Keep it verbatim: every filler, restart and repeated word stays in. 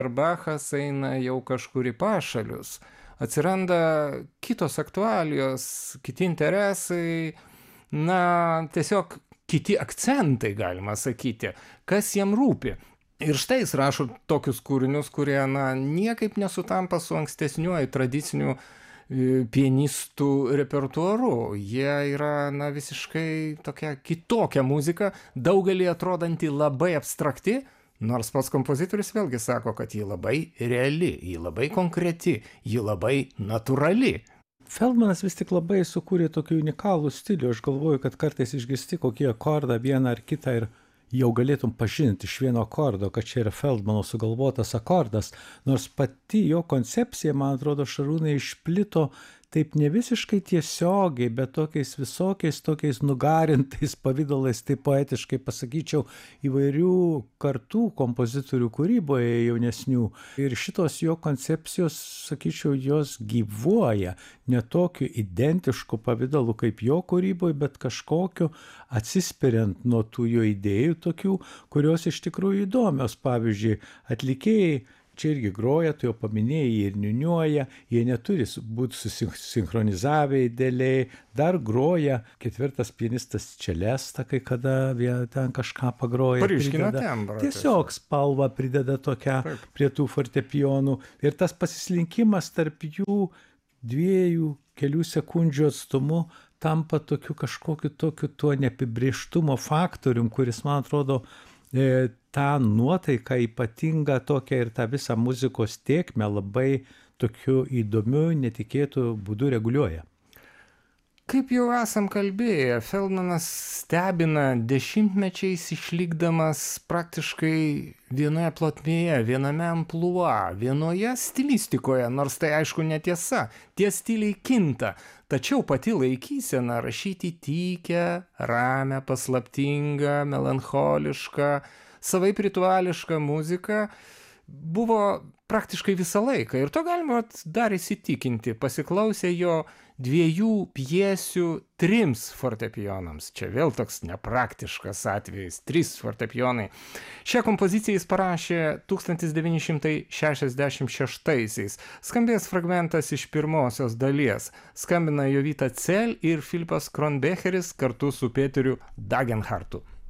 ir Bachas eina jau kažkur į pašalius. Atsiranda kitos aktualijos, kiti interesai, na, tiesiog kiti akcentai, galima sakyti, kas jam rūpi. Ir štai jis rašo tokius kūrinius, kurie, na, niekaip nesutampa su ankstesniuoju tradiciniu pianistų repertuaru. Jie yra, na, visiškai tokia kitokia muzika, daugelį atrodanti labai abstrakti, nors pats kompozitorius vėlgi sako, kad ji labai reali, ji labai konkreti, ji labai natūrali. Feldmanas vis tik labai sukūrė tokį unikalų stilių. Aš galvoju, kad kartais išgirsti kokį akordą vieną ar kitą ir jau galėtum pažinti iš vieno akordo, kad čia yra Feldmano sugalvotas akordas, nors pati jo koncepcija, man atrodo, Šarūnai, išplito taip ne visiškai tiesiogiai, bet tokiais visokiais, tokiais nugarintais pavidalais, taip poetiškai pasakyčiau, įvairių kartų kompozitorių kūryboje jaunesnių. Ir šitos jo koncepcijos, sakyčiau, jos gyvuoja ne tokiu identišku pavidalu kaip jo kūryboje, bet kažkokiu atsispiriant nuo tų jo idėjų tokių, kurios iš tikrųjų įdomios. Pavyzdžiui, atlikėjai čia irgi groja, tu jau paminėjai, ir niuniuoja, jie neturi būti susinchronizavę idealiai, dar groja ketvirtas pianistas Čelesta, kai kada ten kažką pagroja. Paryškina tembrą. Tiesiog spalvą prideda tokią Taip. Prie tų fortepijonų. Ir tas pasislinkimas tarp jų dviejų, kelių sekundžių atstumu tampa tokiu kažkokiu tokiu tuo neapibrėžtumo faktorium, kuris, man atrodo, e, tą nuotaiką ypatingą tokią ir tą visą muzikos tėkmę labai tokiu įdomiu, netikėtu būdu reguliuoja. Kaip jau esam kalbėję, Feldmanas stebina dešimtmečiais išlikdamas praktiškai vienoje plotmėje, viename amplua, vienoje stilistikoje, nors tai aišku netiesa, tie stiliai kinta, tačiau pati laikysena rašyti tykę, ramę, paslaptingą, melancholišką, savaip rituališką muziką buvo praktiškai visą laiką. Ir to galima dar įsitikinti, pasiklausę jo dviejų pjesių trims fortepijonams. Čia vėl toks nepraktiškas atvejis, trys fortepijonai. Šią kompoziciją jis parašė tūkstantis devyni šimtai šešiasdešimt šeštaisiais. Skambės fragmentas iš pirmosios dalies. Skambina Jovita Cel ir Filipas Kronbecheris kartu su Peteriu Dagenhartu.